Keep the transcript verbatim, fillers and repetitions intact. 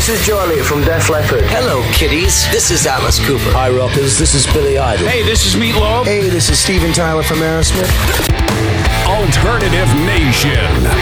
This is Joe Elliott from Def Leppard. Hello, kiddies. This is Alice Cooper. Hi, rockers. This is Billy Idol. Hey, this is Meatloaf. Hey, this is Steven Tyler from Aerosmith. Alternative Nation.